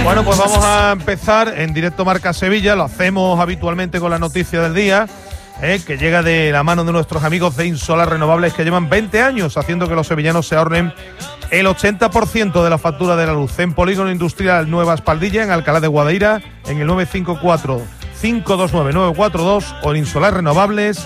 Bueno, pues vamos a empezar en directo Marca Sevilla. Lo hacemos habitualmente con la noticia del día, que llega de la mano de nuestros amigos de Insolar Renovables, que llevan 20 años haciendo que los sevillanos se ahorren el 80% de la factura de la luz. En Polígono Industrial Nueva Espaldilla, en Alcalá de Guadaira, en el 954-529-942 o en Insolar Renovables.